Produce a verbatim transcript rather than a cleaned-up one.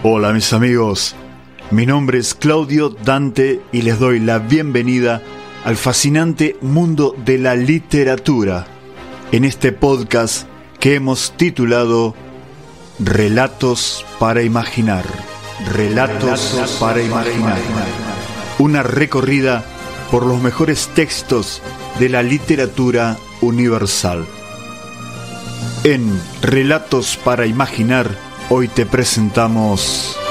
Hola mis amigos, mi nombre es Claudio Dante y les doy la bienvenida al fascinante mundo de la literatura en este podcast que hemos titulado Relatos para Imaginar. Relatos, Relatos para imaginar. imaginar. Una recorrida por los mejores textos de la literatura universal. En Relatos para Imaginar, hoy te presentamos